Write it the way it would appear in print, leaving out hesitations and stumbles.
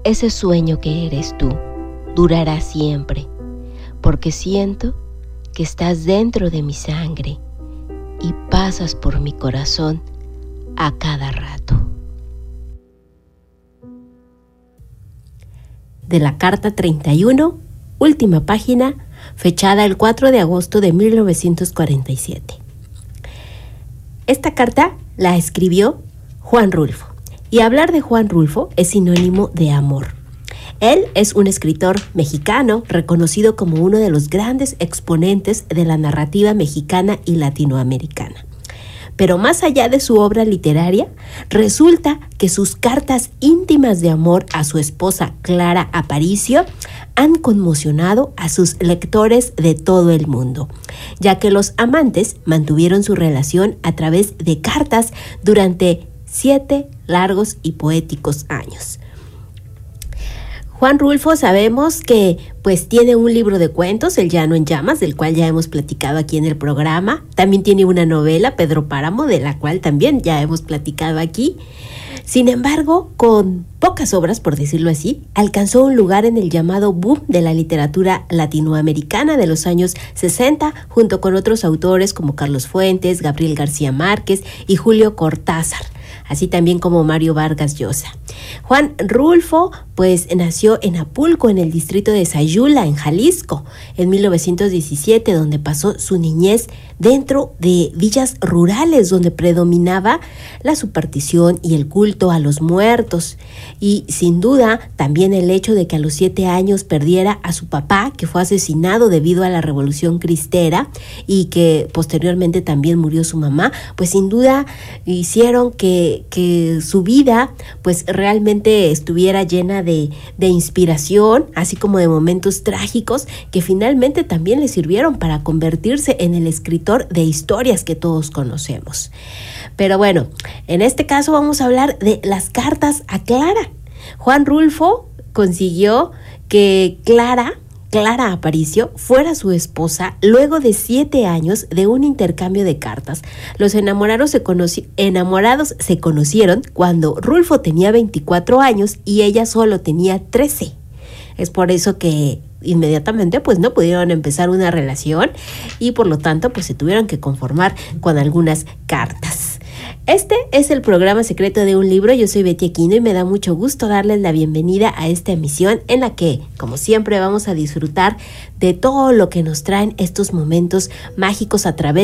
ese sueño que eres tú durará siempre, porque siento que estás dentro de mi sangre y pasas por mi corazón a cada rato. De la carta 31, última página, fechada el 4 de agosto de 1947. Esta carta la escribió Juan Rulfo, y hablar de Juan Rulfo es sinónimo de amor. Él es un escritor mexicano reconocido como uno de los grandes exponentes de la narrativa mexicana y latinoamericana. Pero más allá de su obra literaria, resulta que sus cartas íntimas de amor a su esposa Clara Aparicio han conmocionado a sus lectores de todo el mundo, ya que los amantes mantuvieron su relación a través de cartas durante 7 largos y poéticos años. Juan Rulfo sabemos que pues tiene un libro de cuentos, El Llano en Llamas, del cual ya hemos platicado aquí en el programa. También tiene una novela, Pedro Páramo, de la cual también ya hemos platicado aquí. Sin embargo, con pocas obras, por decirlo así, alcanzó un lugar en el llamado boom de la literatura latinoamericana de los años 60, junto con otros autores como Carlos Fuentes, Gabriel García Márquez y Julio Cortázar, así también como Mario Vargas Llosa. Juan Rulfo pues nació en Apulco, en el distrito de Sayula, en Jalisco, en 1917, donde pasó su niñez dentro de villas rurales donde predominaba la superstición y el culto a los muertos. Y sin duda también el hecho de que a los 7 años perdiera a su papá, que fue asesinado debido a la Revolución Cristera, y que posteriormente también murió su mamá, pues sin duda hicieron que su vida pues realmente estuviera llena de inspiración, así como de momentos trágicos que finalmente también le sirvieron para convertirse en el escritor de historias que todos conocemos. Pero bueno, en este caso vamos a hablar de las cartas a Clara. Juan Rulfo consiguió que Clara Aparicio fuera su esposa luego de 7 años de un intercambio de cartas. Los enamorados se conocieron cuando Rulfo tenía 24 años y ella solo tenía 13. Es por eso que inmediatamente pues no pudieron empezar una relación y por lo tanto pues se tuvieron que conformar con algunas cartas. Este es el programa secreto de un libro. Yo soy Betty Aquino y me da mucho gusto darles la bienvenida a esta emisión en la que, como siempre, vamos a disfrutar de todo lo que nos traen estos momentos mágicos a través